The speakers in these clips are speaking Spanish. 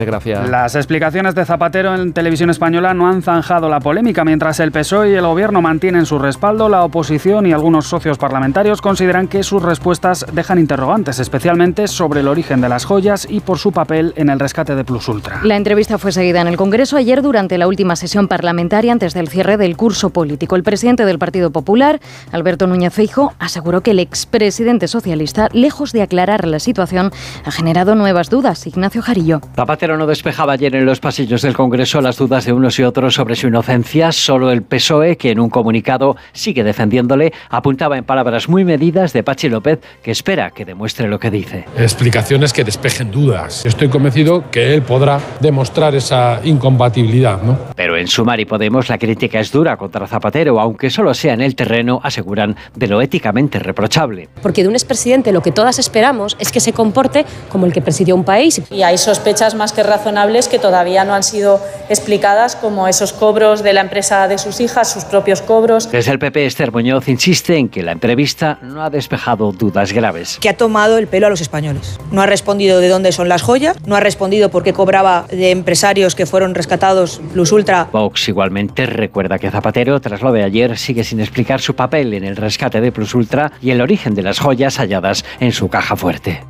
Gracias. Las explicaciones de Zapatero en Televisión Española no han zanjado la polémica. Mientras el PSOE y el Gobierno mantienen su respaldo, la oposición y algunos socios parlamentarios consideran que sus respuestas dejan interrogantes, especialmente sobre el origen de las joyas y por su papel en el rescate de Plus Ultra. La entrevista fue seguida en el Congreso ayer durante la última sesión parlamentaria antes del cierre del curso político. El presidente del Partido Popular, Alberto Núñez Feijóo, aseguró que el expresidente socialista, lejos de aclarar la situación, ha generado nuevas dudas. Ignacio Jarillo. Zapatero no despejaba ayer en los pasillos del Congreso las dudas de unos y otros sobre su inocencia. Solo el PSOE, que en un comunicado sigue defendiéndole, apuntaba en palabras muy medidas de Patxi López, que espera que demuestre lo que dice. Explicaciones que despejen dudas. Estoy convencido que él podrá demostrar esa incompatibilidad, ¿no? Pero en Sumar y Podemos la crítica es dura contra Zapatero, aunque solo sea en el terreno, aseguran, de lo éticamente reprochable. Porque de un expresidente lo que todas esperamos es que se comporte como el que presidió un país. Y hay sospechas más que razonables que todavía no han sido explicadas, como esos cobros de la empresa de sus hijas, sus propios cobros. Desde el PP, Esther Muñoz insiste en que la entrevista no ha despejado dudas graves. Que ha tomado el pelo a los españoles. No ha respondido de dónde son las joyas, no ha respondido por qué cobraba de empresarios que fueron rescatados Plus Ultra. Vox igualmente recuerda que Zapatero, tras lo de ayer, sigue sin explicar su papel en el rescate de Plus Ultra y el origen de las joyas halladas en su caja fuerte.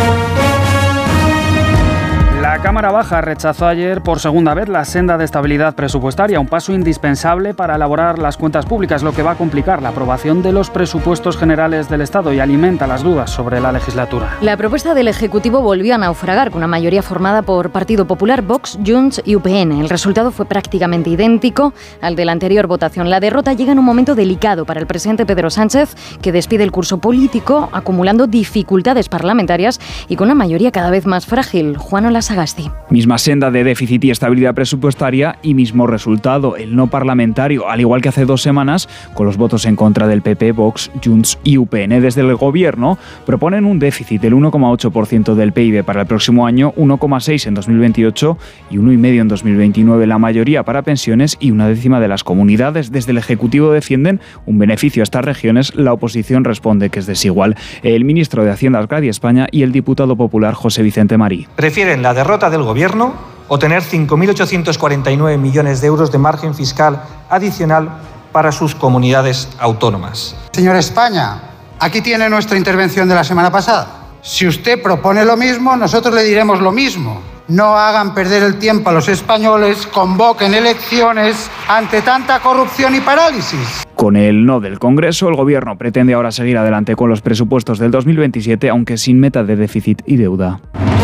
La Cámara Baja rechazó ayer por segunda vez la senda de estabilidad presupuestaria, un paso indispensable para elaborar las cuentas públicas, lo que va a complicar la aprobación de los presupuestos generales del Estado y alimenta las dudas sobre la legislatura. La propuesta del Ejecutivo volvió a naufragar con una mayoría formada por Partido Popular, Vox, Junts y UPN. El resultado fue prácticamente idéntico al de la anterior votación. La derrota llega en un momento delicado para el presidente Pedro Sánchez, que despide el curso político, acumulando dificultades parlamentarias y con una mayoría cada vez más frágil. Juan Olasagasti. Misma senda de déficit y estabilidad presupuestaria y mismo resultado, el no parlamentario, al igual que hace 2 semanas, con los votos en contra del PP, Vox, Junts y UPN. Desde el Gobierno proponen un déficit del 1,8% del PIB para el próximo año, 1,6% en 2028 y 1,5% en 2029, la mayoría para pensiones y 1/10 de las comunidades. Desde el Ejecutivo defienden un beneficio a estas regiones, la oposición responde que es desigual. El ministro de Hacienda, Arcadio España, y el diputado popular José Vicente Marí. Prefieren la derrota del Gobierno o tener 5.849 millones de euros de margen fiscal adicional para sus comunidades autónomas. Señor España, aquí tiene nuestra intervención de la semana pasada. Si usted propone lo mismo, nosotros le diremos lo mismo. No hagan perder el tiempo a los españoles, convoquen elecciones ante tanta corrupción y parálisis. Con el no del Congreso, el Gobierno pretende ahora seguir adelante con los presupuestos del 2027, aunque sin meta de déficit y deuda.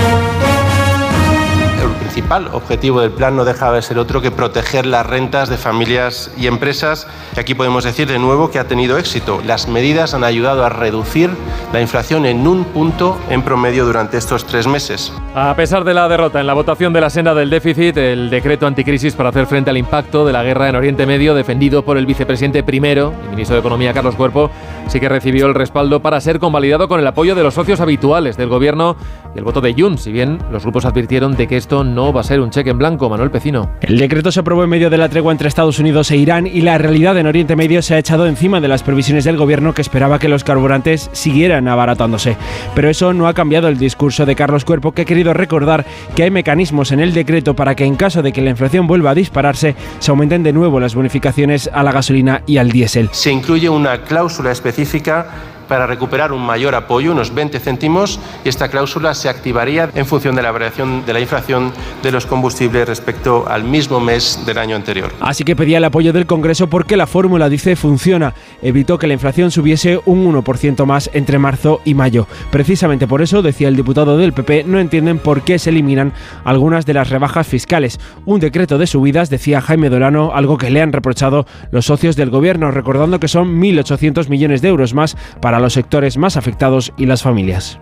El principal objetivo del plan no deja de ser otro que proteger las rentas de familias y empresas, que aquí podemos decir de nuevo que ha tenido éxito. Las medidas han ayudado a reducir la inflación en 1 punto en promedio durante estos 3 meses. A pesar de la derrota en la votación de la senda del déficit, el decreto anticrisis para hacer frente al impacto de la guerra en Oriente Medio, defendido por el vicepresidente primero y ministro de Economía Carlos Cuerpo, sí que recibió el respaldo para ser convalidado con el apoyo de los socios habituales del Gobierno y el voto de Junts, si bien los grupos advirtieron de que esto no va a ser un cheque en blanco. Manuel Pecino. El decreto se aprobó en medio de la tregua entre Estados Unidos e Irán y la realidad en Oriente Medio se ha echado encima de las previsiones del Gobierno, que esperaba que los carburantes siguieran abaratándose. Pero eso no ha cambiado el discurso de Carlos Cuerpo, que ha querido recordar que hay mecanismos en el decreto para que en caso de que la inflación vuelva a dispararse, se aumenten de nuevo las bonificaciones a la gasolina y al diésel. Se incluye una cláusula específica para recuperar un mayor apoyo, unos 20 céntimos, y esta cláusula se activaría en función de la variación de la inflación de los combustibles respecto al mismo mes del año anterior. Así que pedía el apoyo del Congreso porque la fórmula, dice, funciona. Evitó que la inflación subiese un 1% más entre marzo y mayo. Precisamente por eso, decía el diputado del PP, no entienden por qué se eliminan algunas de las rebajas fiscales. Un decreto de subidas, decía Jaime Dolano, algo que le han reprochado los socios del Gobierno, recordando que son 1.800 millones de euros más para los sectores más afectados y las familias.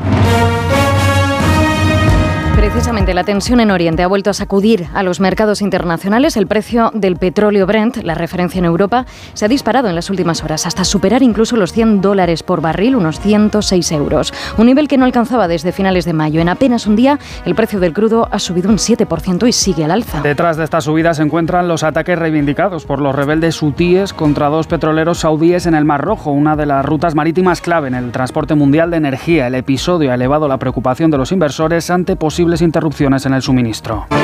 Precisamente la tensión en Oriente ha vuelto a sacudir a los mercados internacionales. El precio del petróleo Brent, la referencia en Europa, se ha disparado en las últimas horas hasta superar incluso los $100 por barril, unos 106 euros. Un nivel que no alcanzaba desde finales de mayo. En apenas un día, el precio del crudo ha subido un 7% y sigue al alza. Detrás de esta subida se encuentran los ataques reivindicados por los rebeldes hutíes contra 2 petroleros saudíes en el Mar Rojo, una de las rutas marítimas clave en el transporte mundial de energía. El episodio ha elevado la preocupación de los inversores ante posibles interrupciones en el suministro.